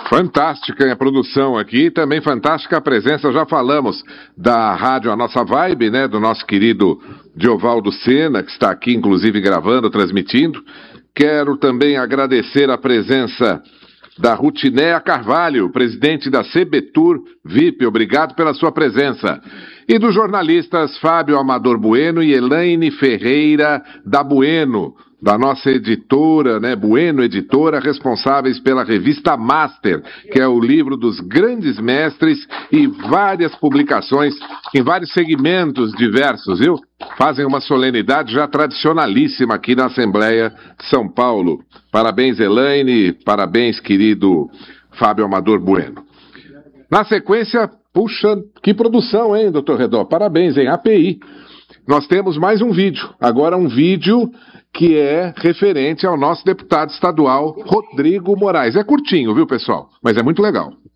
Fantástica a produção aqui, também fantástica a presença, já falamos da rádio A Nossa Vibe, né, do nosso querido Diovaldo Sena, que está aqui inclusive gravando, transmitindo. Quero também agradecer a presença da Rutinéa Carvalho, presidente da CBTUR VIP, obrigado pela sua presença. E dos jornalistas Fábio Amador Bueno e Elaine Ferreira da Bueno, da nossa editora, né, Bueno Editora, responsáveis pela revista Master, que é o livro dos grandes mestres e várias publicações em vários segmentos diversos, viu? Fazem uma solenidade já tradicionalíssima aqui na Assembleia de São Paulo. Parabéns, Elaine, parabéns, querido Fábio Amador Bueno. Na sequência, puxa, que produção, hein, doutor Redó? Parabéns, hein? API. Nós temos mais um vídeo, agora um vídeo que é referente ao nosso deputado estadual, Rodrigo Moraes. É curtinho, viu, pessoal? Mas é muito legal.